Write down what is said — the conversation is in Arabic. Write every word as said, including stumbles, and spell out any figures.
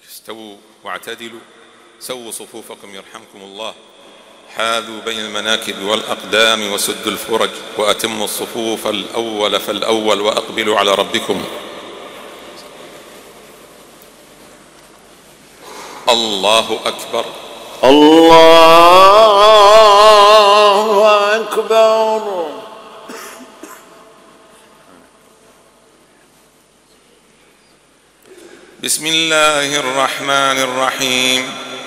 استووا واعتدلوا، سووا صفوفكم يرحمكم الله، حاذوا بين المناكب والأقدام وسدوا الفرج، وأتموا الصفوف الأول فالأول وأقبلوا على ربكم. الله أكبر. الله أكبر. بسم الله الرحمن الرحيم.